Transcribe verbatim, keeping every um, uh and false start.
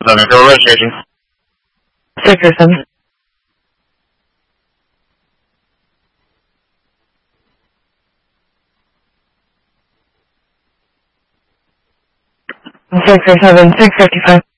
Seven, go registration. Sector seven. Sector seven, six fifty-five.